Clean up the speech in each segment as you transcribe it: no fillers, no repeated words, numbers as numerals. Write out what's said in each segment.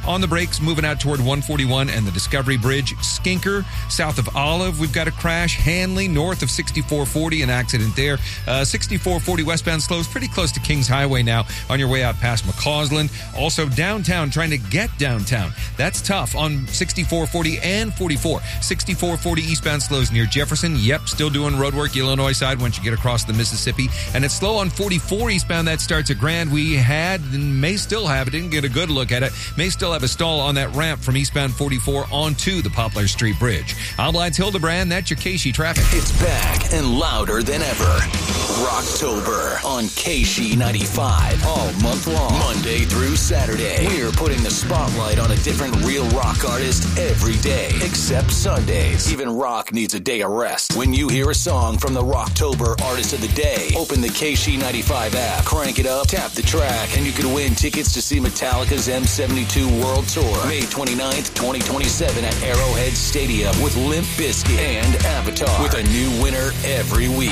On the brakes, moving out toward 141 and the Discovery Bridge. Skinker, south of Olive, we've got a crash. Hanley, north of 6440, an accident there. 6440 westbound slows pretty close to Kings Highway now on your way out past McCausland. Also downtown, trying to get downtown. That's tough on 6440 and 44. 6440 eastbound slows near Jefferson. Yep, still doing road work Illinois side once you get across the Mississippi. And it's slow on 44 eastbound. That starts at Grand. We had and may still have, it didn't get a good look at it, may still have a stall on that ramp from eastbound 44 onto the Poplar Street Bridge. I'm Lance Hildebrand. That's your KSHE traffic. It's back and louder than ever. Rocktober on KSHE 95 all month long, Monday through Saturday. We're putting the spotlight on a different real rock artist every day, except Sundays. Even rock needs a day of rest. When you hear a song from the Rocktober Artist of the Day, open the KSHE 95 app, crank it up, tap the track, and you could win tickets to see Metallica's M72 World Tour, May 29th, 2027 at Arrowhead Stadium with Limp Bizkit and Avatar, with a new winner every week.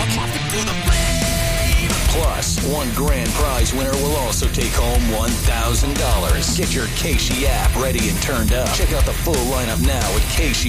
Plus, one grand prize winner will also take home $1,000. Get your KSHE app ready and turned up. Check out the full lineup now at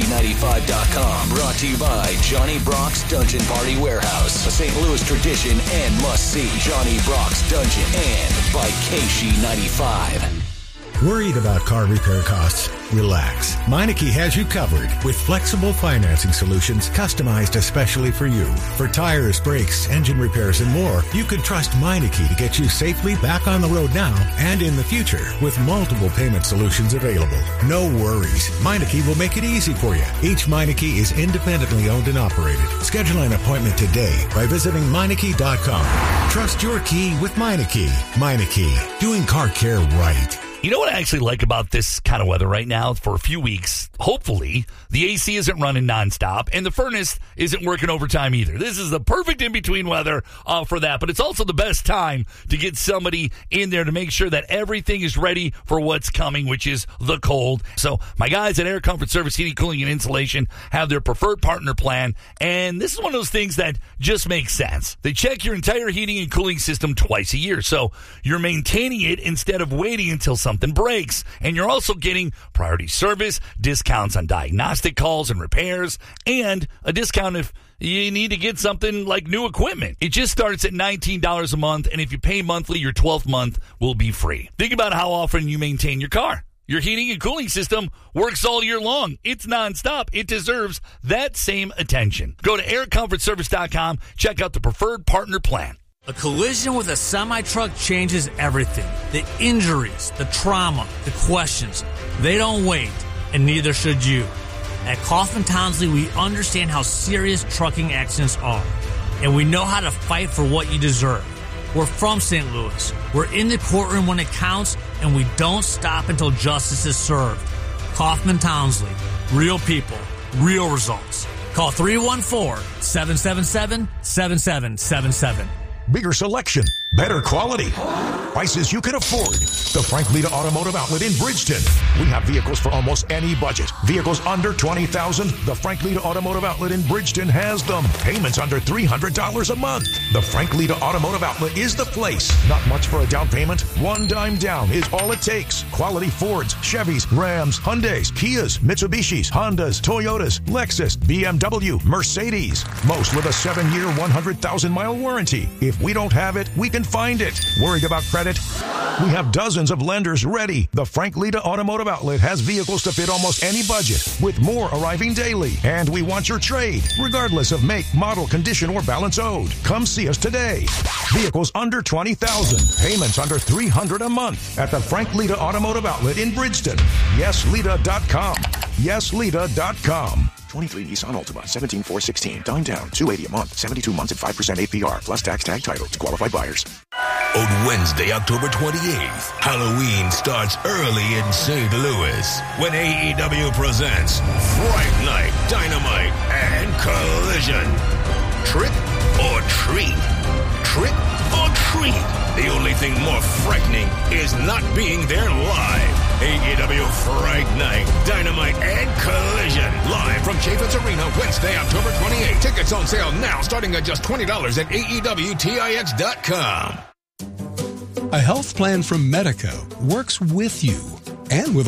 KSHE95.com. Brought to you by Johnny Brock's Dungeon Party Warehouse, a St. Louis tradition and must-see. Johnny Brock's Dungeon and by KSHE 95. Worried about car repair costs? Relax. Meineke has you covered with flexible financing solutions customized especially for you. For tires, brakes, engine repairs, and more, you can trust Meineke to get you safely back on the road now and in the future with multiple payment solutions available. No worries. Meineke will make it easy for you. Each Meineke is independently owned and operated. Schedule an appointment today by visiting Meineke.com. Trust your key with Meineke. Meineke, doing car care right. You know what I actually like about this kind of weather right now? For a few weeks, hopefully, the AC isn't running nonstop and the furnace isn't working overtime either. This is the perfect in-between weather for that, but it's also the best time to get somebody in there to make sure that everything is ready for what's coming, which is the cold. So my guys at Air Comfort Service Heating, Cooling, and Insulation have their preferred partner plan, and this is one of those things that just makes sense. They check your entire heating and cooling system twice a year, so you're maintaining it instead of waiting until something breaks. And you're also getting priority service, discounts on diagnostic calls and repairs, and a discount if you need to get something like new equipment. It just starts at $19 a month, and if you pay monthly, your 12th month will be free. Think about how often you maintain your car. Your heating and cooling system works all year long. It's nonstop. It deserves that same attention. Go to aircomfortservice.com. Check out the preferred partner plan. A collision with a semi-truck changes everything. The injuries, the trauma, the questions. They don't wait, and neither should you. At Kaufman Townsley, we understand how serious trucking accidents are, and we know how to fight for what you deserve. We're from St. Louis. We're in the courtroom when it counts, and we don't stop until justice is served. Kaufman Townsley. Real people. Real results. Call 314-777-7777. Bigger selection, better quality, prices you can afford. The Frank Lita Automotive Outlet in Bridgeton. We have vehicles for almost any budget. Vehicles under $20,000. The Frank Lita Automotive Outlet in Bridgeton has them. Payments under $300 a month. The Frank Lita Automotive Outlet is the place. Not much for a down payment. One dime down is all it takes. Quality Fords, Chevys, Rams, Hyundais, Kias, Mitsubishis, Hondas, Toyotas, Lexus, BMW, Mercedes. Most with a 7-year, 100,000-mile warranty. If we don't have it, we can find it. Worried about credit? We have dozens of lenders ready. The Frank Lita Automotive Outlet has vehicles to fit almost any budget, with more arriving daily. And we want your trade, regardless of make, model, condition, or balance owed. Come see us today. Vehicles under $20,000. Payments under $300 a month at the Frank Lita Automotive Outlet in Bridgeton. YesLita.com. YesLita.com. 23 Nissan Altima, 17,416. Dine down, $280 a month, 72 months at 5% APR, plus tax tag title to qualified buyers. On Wednesday, October 28th, Halloween starts early in St. Louis when AEW presents Fright Night, Dynamite, and Collision. Trick or treat? Trick or treat? The only thing more frightening is not being there live. AEW Fright Night, Dynamite, and Collision. Live from Chaffetz Arena, Wednesday, October 28th. Tickets on sale now, starting at just $20 at AEWTIX.com. A health plan from Medico works with you and with